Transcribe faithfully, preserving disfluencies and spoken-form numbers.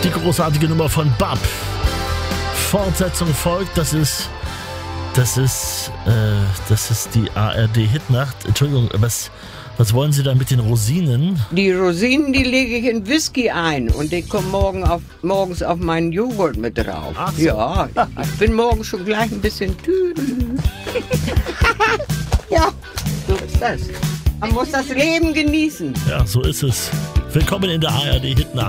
Die großartige Nummer von Bab. Fortsetzung folgt, das ist, das ist, äh, das ist die A R D-Hitnacht. Entschuldigung, was, was wollen Sie da mit den Rosinen? Die Rosinen, die lege ich in Whisky ein und die kommen morgen auf, morgens auf meinen Joghurt mit drauf. Ach so. Ja, ich bin morgen schon gleich ein bisschen tüdel. Ja, so ist das. Man muss das Leben genießen. Ja, so ist es. Willkommen in der A R D-Hitnacht.